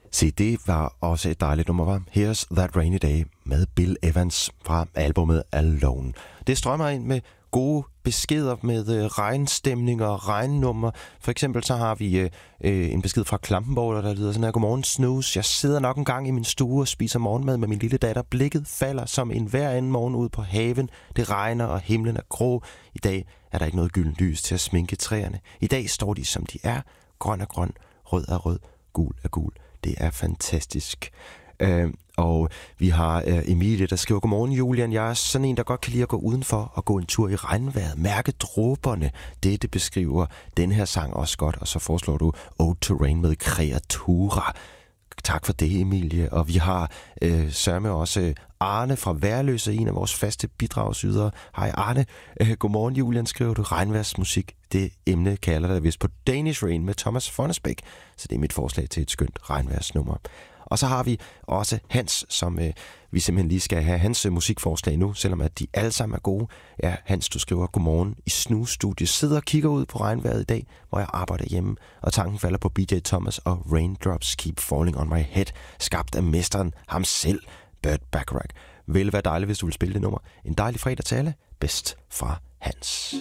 Se, det var også et dejligt nummer, var Here's That Rainy Day med Bill Evans fra albumet Alone. Det strømmer ind med gode beskeder med regnstemning og regnnummer. For eksempel så har vi en besked fra Klampenborg, der lyder sådan her: Godmorgen, Snooze. Jeg sidder nok en gang i min stue og spiser morgenmad med min lille datter. Blikket falder som en hver anden morgen ud på haven. Det regner, og himlen er grå. I dag er der ikke noget gyldent lys til at sminke træerne. I dag står de, som de er. Grøn er grøn, rød er rød, gul er gul. Det er fantastisk. Og vi har Emilie, der skriver: Godmorgen, Julian. Jeg er sådan en, der godt kan lide at gå udenfor og gå en tur i regnvejret. Mærke dråberne. Det beskriver den her sang også godt. Og så foreslår du Ode to Rain med Kreatura. Tak for det, Emilie. Og vi har sørme også Arne fra Værløse, en af vores faste bidragsydere. Hej Arne. Godmorgen, Julian, skriver du. Regnværsmusik. Det emne kalder der vist på Danish Rain med Thomas Fonnesbæk. Så det er mit forslag til et skønt regnværsnummer. Og så har vi også Hans, som vi simpelthen lige skal have hans musikforslag nu, selvom at de alle sammen er gode. Ja, Hans, du skriver: Godmorgen i Snooze-studiet. Sidder og kigger ud på regnvejret i dag, hvor jeg arbejder hjemme, og tanken falder på BJ Thomas og Raindrops Keep Falling on My Head, skabt af mesteren ham selv, Burt Bacharach. Vil være dejligt, hvis du vil spille det nummer. En dejlig fredag til alle. Bedst fra Hans.